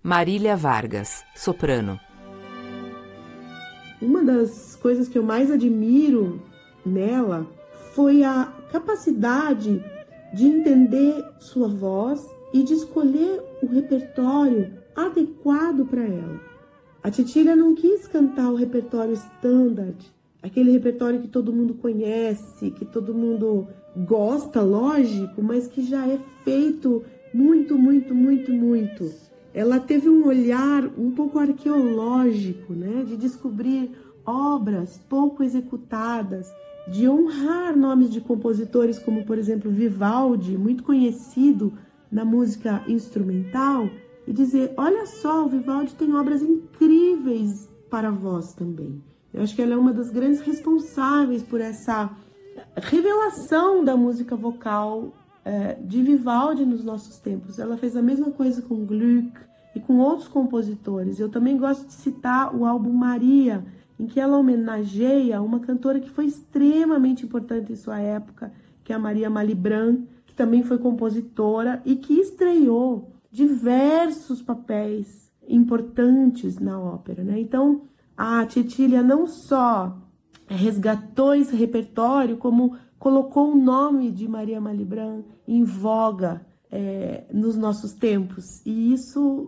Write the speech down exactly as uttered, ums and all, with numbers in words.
Marília Vargas, soprano. Uma das coisas que eu mais admiro nela foi a capacidade de entender sua voz e de escolher o repertório adequado para ela. A Cecília não quis cantar o repertório standard, aquele repertório que todo mundo conhece, que todo mundo gosta, lógico, mas que já é feito muito, muito, muito, muito. Ela teve um olhar um pouco arqueológico, né, de descobrir obras pouco executadas, de honrar nomes de compositores como, por exemplo, Vivaldi, muito conhecido na música instrumental, e dizer, olha só, o Vivaldi tem obras incríveis para a voz também. Eu acho que ela é uma das grandes responsáveis por essa revelação da música vocal é, de Vivaldi nos nossos tempos. Ela fez a mesma coisa com Gluck e com outros compositores. Eu também gosto de citar o álbum Maria, em que ela homenageia uma cantora que foi extremamente importante em sua época, que é a Maria Malibran, que também foi compositora e que estreou diversos papéis importantes na ópera, né? Então, a Cecília não só resgatou esse repertório, como colocou o nome de Maria Malibran em voga é, nos nossos tempos. E isso